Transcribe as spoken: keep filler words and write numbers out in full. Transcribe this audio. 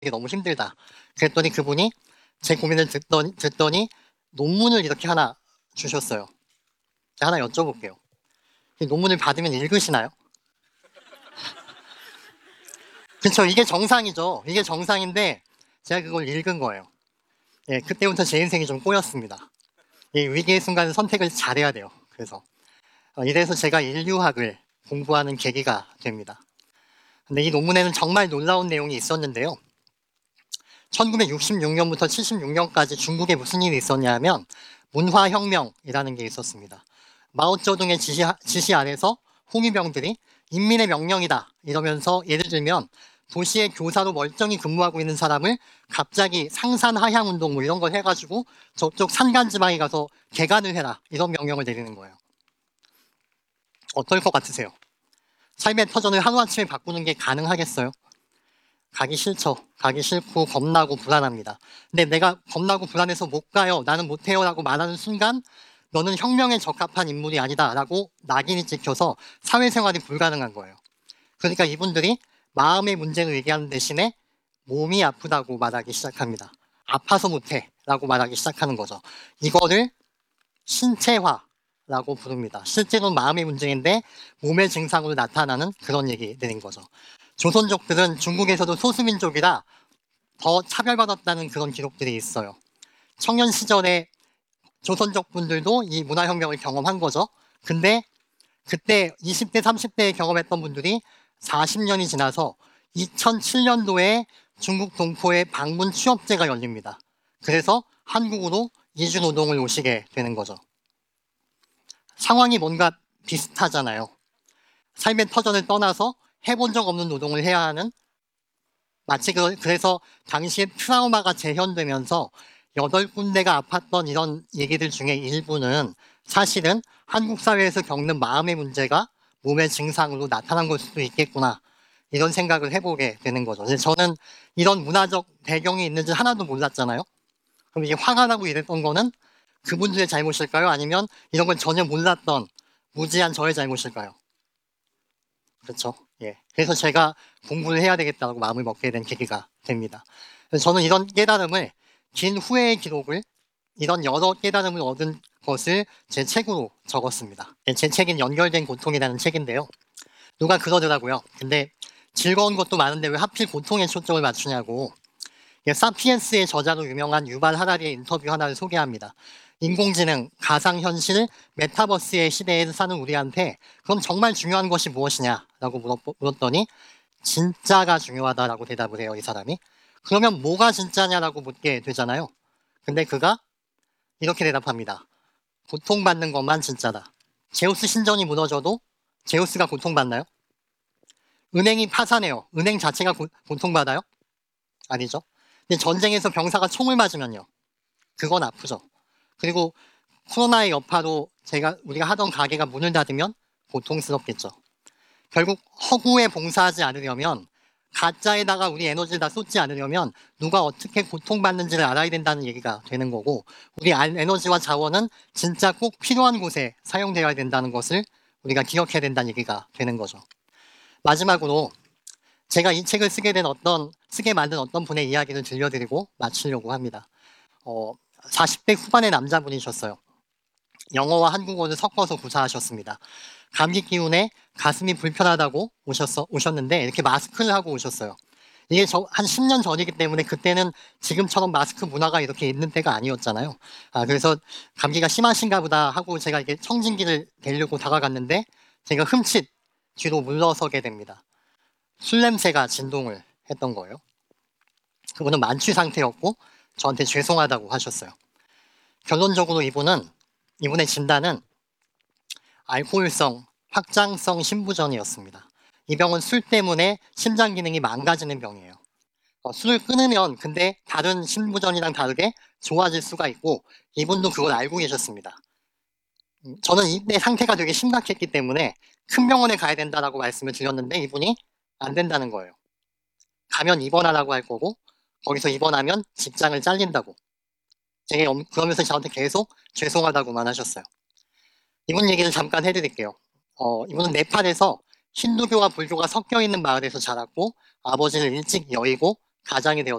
이게 너무 힘들다. 그랬더니 그분이 제 고민을 듣더니, 듣더니 논문을 이렇게 하나 주셨어요. 제가 하나 여쭤볼게요. 이 논문을 받으면 읽으시나요? 그렇죠. 이게 정상이죠. 이게 정상인데 제가 그걸 읽은 거예요. 예, 그때부터 제 인생이 좀 꼬였습니다. 이 위기의 순간은 선택을 잘해야 돼요. 그래서 어, 이래서 제가 인류학을 공부하는 계기가 됩니다. 근데 이 논문에는 정말 놀라운 내용이 있었는데요. 천구백육십육 년부터 칠십육 년까지 중국에 무슨 일이 있었냐면 문화혁명이라는 게 있었습니다. 마오쩌둥의 지시, 지시 아래서 홍위병들이 인민의 명령이다 이러면서 예를 들면 도시의 교사로 멀쩡히 근무하고 있는 사람을 갑자기 상산하향운동 뭐 이런 걸 해가지고 저쪽 산간지방에 가서 개간을 해라 이런 명령을 내리는 거예요. 어떨 것 같으세요? 삶의 터전을 하루아침에 바꾸는 게 가능하겠어요? 가기 싫죠. 가기 싫고 겁나고 불안합니다. 근데 내가 겁나고 불안해서 못 가요. 나는 못 해요. 라고 말하는 순간 너는 혁명에 적합한 인물이 아니다. 라고 낙인이 찍혀서 사회생활이 불가능한 거예요. 그러니까 이분들이 마음의 문제를 얘기하는 대신에 몸이 아프다고 말하기 시작합니다. 아파서 못해. 라고 말하기 시작하는 거죠. 이거를 신체화라고 부릅니다. 실제로는 마음의 문제인데 몸의 증상으로 나타나는 그런 얘기들인 거죠. 조선족들은 중국에서도 소수민족이라 더 차별받았다는 그런 기록들이 있어요. 청년 시절에 조선족 분들도 이 문화혁명을 경험한 거죠. 근데 그때 이십 대, 삼십 대에 경험했던 분들이 사십 년이 지나서 이천칠 년도에 중국 동포의 방문 취업제가 열립니다. 그래서 한국으로 이주노동을 오시게 되는 거죠. 상황이 뭔가 비슷하잖아요. 삶의 터전을 떠나서 해본 적 없는 노동을 해야 하는 마치 그, 그래서 당시에 트라우마가 재현되면서 여덟 군데가 아팠던 이런 얘기들 중에 일부는 사실은 한국 사회에서 겪는 마음의 문제가 몸의 증상으로 나타난 걸 수도 있겠구나 이런 생각을 해보게 되는 거죠. 저는 이런 문화적 배경이 있는지 하나도 몰랐잖아요. 그럼 이게 화가 나고 이랬던 거는 그분들의 잘못일까요? 아니면 이런 걸 전혀 몰랐던 무지한 저의 잘못일까요? 그렇죠. 예. 그래서 제가 공부를 해야 되겠다고 마음을 먹게 된 계기가 됩니다. 그래서 저는 이런 깨달음을 긴 후회의 기록을 이런 여러 깨달음을 얻은 것을 제 책으로 적었습니다. 예, 제 책인 연결된 고통이라는 책인데요. 누가 그러더라고요. 근데 즐거운 것도 많은데 왜 하필 고통에 초점을 맞추냐고. 예, 사피엔스의 저자로 유명한 유발 하라리의 인터뷰 하나를 소개합니다. 인공지능, 가상현실, 메타버스의 시대에 사는 우리한테 그럼 정말 중요한 것이 무엇이냐라고 물었더니 진짜가 중요하다라고 대답을 해요, 이 사람이. 그러면 뭐가 진짜냐라고 묻게 되잖아요. 근데 그가 이렇게 대답합니다. 고통받는 것만 진짜다. 제우스 신전이 무너져도 제우스가 고통받나요? 은행이 파산해요. 은행 자체가 고, 고통받아요? 아니죠. 근데 전쟁에서 병사가 총을 맞으면요. 그건 아프죠. 그리고 코로나의 여파로 제가 우리가 하던 가게가 문을 닫으면 고통스럽겠죠. 결국 허구에 봉사하지 않으려면 가짜에다가 우리 에너지를 다 쏟지 않으려면 누가 어떻게 고통받는지를 알아야 된다는 얘기가 되는 거고 우리 에너지와 자원은 진짜 꼭 필요한 곳에 사용되어야 된다는 것을 우리가 기억해야 된다는 얘기가 되는 거죠. 마지막으로 제가 이 책을 쓰게 된 어떤 쓰게 만든 어떤 분의 이야기를 들려드리고 마치려고 합니다. 어, 사십 대 후반의 남자분이셨어요. 영어와 한국어를 섞어서 구사하셨습니다. 감기 기운에 가슴이 불편하다고 오셨어, 오셨는데 이렇게 마스크를 하고 오셨어요. 이게 저, 한 십 년 전이기 때문에 그때는 지금처럼 마스크 문화가 이렇게 있는 때가 아니었잖아요. 아, 그래서 감기가 심하신가 보다 하고 제가 이렇게 청진기를 대려고 다가갔는데 제가 흠칫 뒤로 물러서게 됩니다. 술 냄새가 진동을 했던 거예요. 그분은 만취 상태였고 저한테 죄송하다고 하셨어요. 결론적으로 이분은 이분의 진단은 알코올성 확장성 심부전이었습니다. 이 병은 술 때문에 심장 기능이 망가지는 병이에요. 어, 술을 끊으면 근데 다른 심부전이랑 다르게 좋아질 수가 있고 이분도 그걸 알고 계셨습니다. 음, 저는 이때 상태가 되게 심각했기 때문에 큰 병원에 가야 된다라고 말씀을 드렸는데 이분이 안 된다는 거예요. 가면 입원하라고 할 거고 거기서 입원하면 직장을 잘린다고. 제가 그러면서 저한테 계속 죄송하다고만 하셨어요. 이분 얘기를 잠깐 해드릴게요. 어, 이분은 네팔에서 힌두교와 불교가 섞여 있는 마을에서 자랐고 아버지를 일찍 여의고 가장이 되었